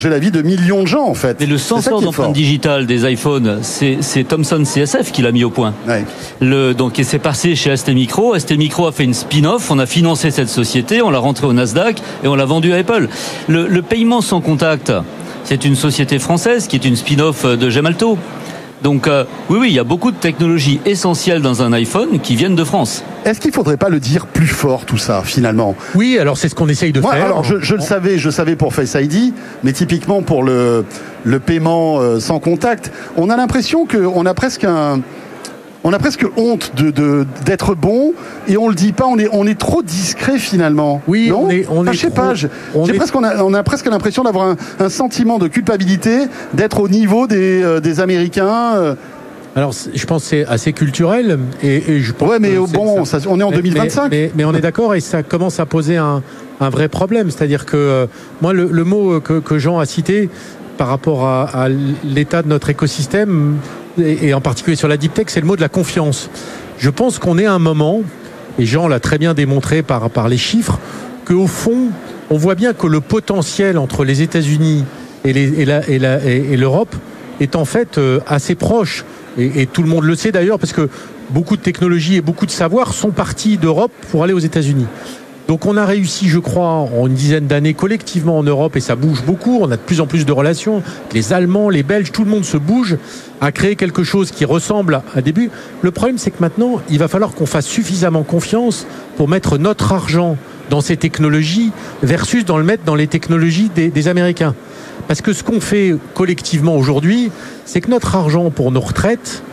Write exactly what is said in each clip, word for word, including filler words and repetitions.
la vie de millions de gens en fait. Mais le sensor d'empreinte digitale des iPhones, c'est, c'est Thomson C S F qui l'a mis au point. Ouais. Le, donc, et c'est passé chez S T Micro. S T Micro a fait une spin-off, on a financé cette société, on l'a rentrée au Nasdaq et on l'a vendue à Apple. Le, le paiement sans contact, c'est une société française qui est une spin-off de Gemalto. Donc euh, oui, oui, il y a beaucoup de technologies essentielles dans un iPhone qui viennent de France. Est-ce qu'il ne faudrait pas le dire plus fort tout ça finalement ? Oui, alors c'est ce qu'on essaye de Moi, faire. Alors je, je le savais, je savais pour Face I D, mais typiquement pour le le paiement euh, sans contact, on a l'impression qu'on a presque un On a presque honte de, de, d'être bon et on le dit pas. On est, on est trop discret finalement. Oui, non on est. On enfin, est je sais trop, pas. Je, on, j'ai est... presque, on, a, on a presque l'impression d'avoir un, un sentiment de culpabilité, d'être au niveau des, euh, des Américains. Euh. Alors, je pense que c'est assez culturel et, et je pense. Ouais, mais que bon, ça, on est en mais, deux mille vingt-cinq. Mais, mais, mais on est d'accord et ça commence à poser un, un vrai problème. C'est-à-dire que euh, moi, le, le mot que, que Jean a cité par rapport à, à l'état de notre écosystème, et en particulier sur la deep tech, c'est le mot de la confiance. Je pense qu'on est à un moment, et Jean l'a très bien démontré par, par les chiffres, qu'au fond, on voit bien que le potentiel entre les États-Unis et, les, et, la, et, la, et, et l'Europe est en fait assez proche. Et, et tout le monde le sait d'ailleurs, parce que beaucoup de technologies et beaucoup de savoirs sont partis d'Europe pour aller aux États-Unis. Donc on a réussi, je crois, en une dizaine d'années collectivement en Europe, et ça bouge beaucoup, on a de plus en plus de relations, les Allemands, les Belges, tout le monde se bouge, à créer quelque chose qui ressemble à un début. Le problème, c'est que maintenant, il va falloir qu'on fasse suffisamment confiance pour mettre notre argent dans ces technologies versus dans le mettre dans les technologies des, des Américains. Parce que ce qu'on fait collectivement aujourd'hui, c'est que notre argent pour nos retraites,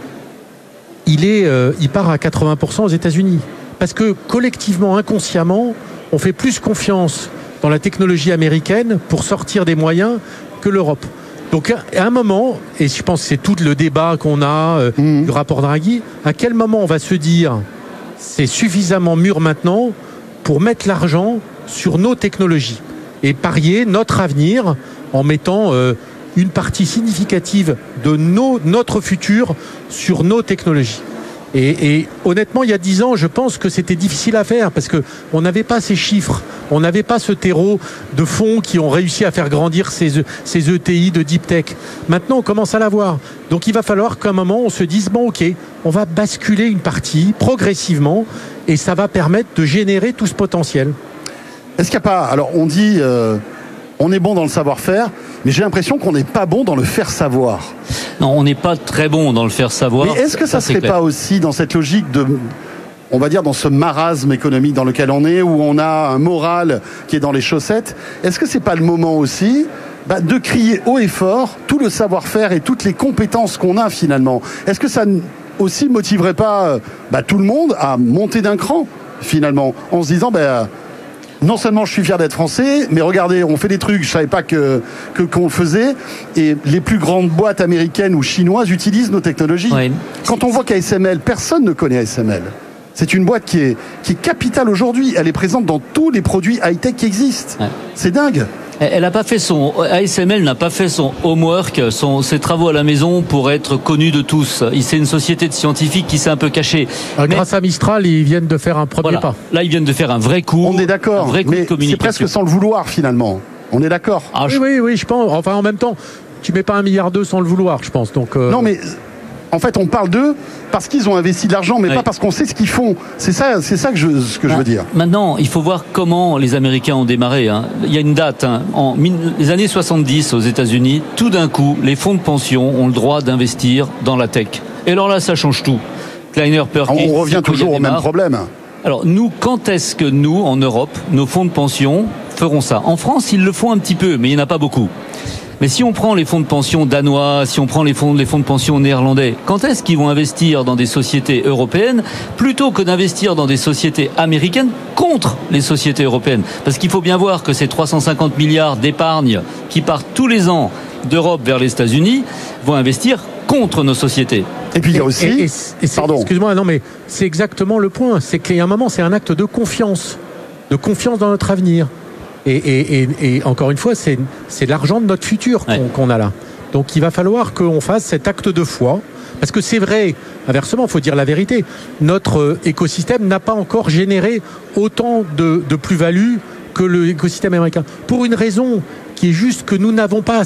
il, est, euh, il part à quatre-vingts pour cent aux États-Unis. Parce que collectivement, inconsciemment, on fait plus confiance dans la technologie américaine pour sortir des moyens que l'Europe. Donc à un moment, et je pense que c'est tout le débat qu'on a euh, mmh. du rapport Draghi, à quel moment on va se dire c'est suffisamment mûr maintenant pour mettre l'argent sur nos technologies et parier notre avenir en mettant euh, une partie significative de nos, notre futur sur nos technologies. Et, et honnêtement, il y a dix ans, je pense que c'était difficile à faire parce que on n'avait pas ces chiffres, on n'avait pas ce terreau de fonds qui ont réussi à faire grandir ces, ces E T I de deep tech. Maintenant, on commence à l'avoir. Donc, il va falloir qu'à un moment, on se dise bon, ok, on va basculer une partie progressivement, et ça va permettre de générer tout ce potentiel. Est-ce qu'il n'y a pas, alors on dit, euh, on est bon dans le savoir-faire, mais j'ai l'impression qu'on n'est pas bon dans le faire savoir. Non, on n'est pas très bon dans le faire savoir. Mais est-ce que ça ne serait pas aussi dans cette logique de, on va dire, dans ce marasme économique dans lequel on est, où on a un moral qui est dans les chaussettes, est-ce que c'est pas le moment aussi bah, de crier haut et fort tout le savoir-faire et toutes les compétences qu'on a finalement ? Est-ce que ça aussi motiverait pas bah, tout le monde à monter d'un cran finalement, en se disant bah, non seulement je suis fier d'être français, mais regardez, on fait des trucs, je savais pas que, que qu'on le faisait, et les plus grandes boîtes américaines ou chinoises utilisent nos technologies. Oui. Quand on voit qu'A S M L, personne ne connaît A S M L. C'est une boîte qui est, qui est capitale aujourd'hui. Elle est présente dans tous les produits high-tech qui existent. Ouais. C'est dingue. Elle n'a pas fait son A S M L n'a pas fait son homework, son, ses travaux à la maison pour être connu de tous. C'est une société de scientifiques qui s'est un peu cachée. Euh, mais, grâce à Mistral, ils viennent de faire un premier voilà. pas. Là, ils viennent de faire un vrai coup. On est d'accord. Un vrai coup mais de communication. C'est presque sans le vouloir finalement. On est d'accord. Ah, oui, je... oui, oui, je pense. Enfin, en même temps, tu mets pas un milliard deux sans le vouloir, je pense. Donc. Euh... Non, mais. En fait, on parle d'eux parce qu'ils ont investi de l'argent, mais oui. pas parce qu'on sait ce qu'ils font. C'est ça, c'est ça que je, ce que ah, je veux dire. Maintenant, il faut voir comment les Américains ont démarré. Hein. Il y a une date. Hein. En les années soixante-dix, aux États-Unis, tout d'un coup, les fonds de pension ont le droit d'investir dans la tech. Et alors là, ça change tout. Kleiner Perkins. On revient toujours au même problème. Alors nous, quand est-ce que nous, en Europe, nos fonds de pension feront ça ? En France, ils le font un petit peu, mais il n'y en a pas beaucoup. Mais si on prend les fonds de pension danois, si on prend les fonds, les fonds de pension néerlandais, quand est-ce qu'ils vont investir dans des sociétés européennes plutôt que d'investir dans des sociétés américaines contre les sociétés européennes ? Parce qu'il faut bien voir que ces trois cent cinquante milliards d'épargne qui partent tous les ans d'Europe vers les États-Unis vont investir contre nos sociétés. Et puis il y a aussi... Et, et, et pardon. Excuse-moi, non mais c'est exactement le point. C'est qu'il y a un moment, c'est un acte de confiance. De confiance dans notre avenir. Et, et, et, et encore une fois, c'est, c'est l'argent de notre futur qu'on, ouais. qu'on a là. Donc il va falloir qu'on fasse cet acte de foi. Parce que c'est vrai, inversement, il faut dire la vérité, notre écosystème n'a pas encore généré autant de, de plus-value que l'écosystème américain. Pour une raison qui est juste que nous n'avons pas